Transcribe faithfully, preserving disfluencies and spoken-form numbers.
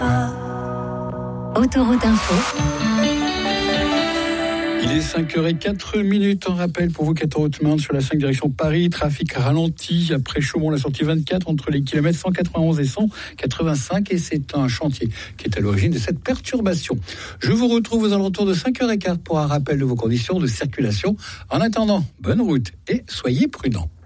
toi. Autoroute Info. Il est cinq heures zéro quatre minutes. En rappel pour vous qu'être Haute-Marne sur la cinq direction Paris. Trafic ralenti après Chaumont, la sortie vingt-quatre entre les kilomètres cent quatre-vingt-onze et cent quatre-vingt-cinq. Et c'est un chantier qui est à l'origine de cette perturbation. Je vous retrouve aux alentours de cinq heures quinze pour un rappel de vos conditions de circulation. En attendant, bonne route et soyez prudents.